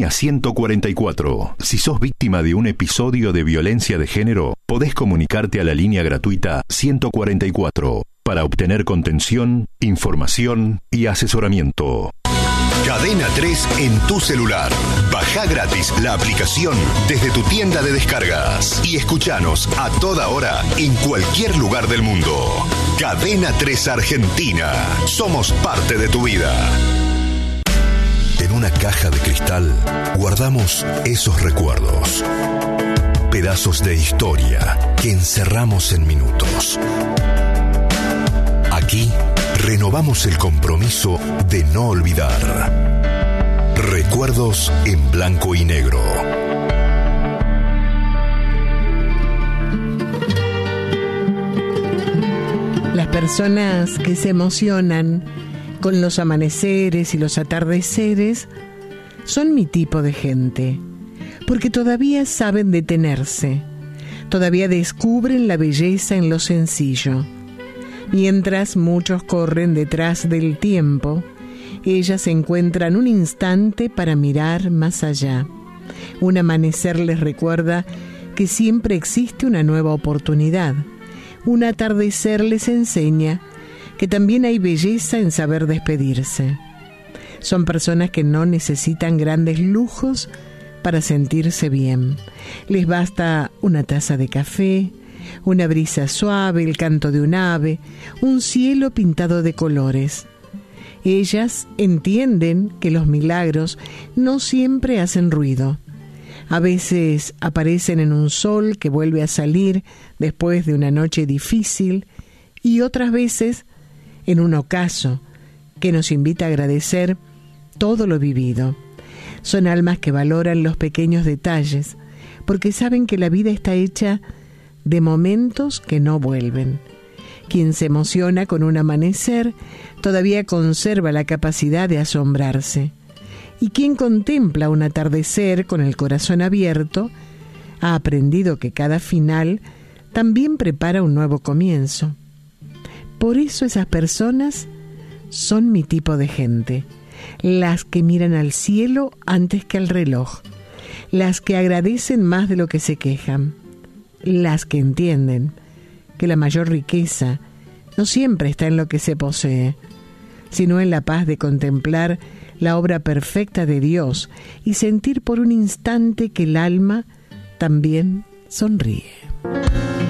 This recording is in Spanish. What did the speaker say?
Línea 144. Si sos víctima de un episodio de violencia de género, podés comunicarte a la línea gratuita 144 para obtener contención, información y asesoramiento. Cadena 3 en tu celular. Bajá gratis la aplicación desde tu tienda de descargas y escuchanos a toda hora en cualquier lugar del mundo. Cadena 3 Argentina. Somos parte de tu vida. En una caja de cristal guardamos esos recuerdos. Pedazos de historia que encerramos en minutos. Aquí renovamos el compromiso de no olvidar. Recuerdos en blanco y negro. Las personas que se emocionan con los amaneceres y los atardeceres son mi tipo de gente, porque todavía saben detenerse, todavía descubren la belleza en lo sencillo. Mientras muchos corren detrás del tiempo, ellas encuentran un instante para mirar más allá. Un amanecer les recuerda que siempre existe una nueva oportunidad. Un atardecer les enseña que también hay belleza en saber despedirse. Son personas que no necesitan grandes lujos para sentirse bien. Les basta una taza de café, una brisa suave, el canto de un ave, un cielo pintado de colores. Ellas entienden que los milagros no siempre hacen ruido. A veces aparecen en un sol que vuelve a salir después de una noche difícil y otras veces en un ocaso que nos invita a agradecer todo lo vivido. Son almas que valoran los pequeños detalles porque saben que la vida está hecha de momentos que no vuelven. Quien se emociona con un amanecer todavía conserva la capacidad de asombrarse. Y quien contempla un atardecer con el corazón abierto ha aprendido que cada final también prepara un nuevo comienzo. Por eso esas personas son mi tipo de gente, las que miran al cielo antes que al reloj, las que agradecen más de lo que se quejan, las que entienden que la mayor riqueza no siempre está en lo que se posee, sino en la paz de contemplar la obra perfecta de Dios y sentir por un instante que el alma también sonríe.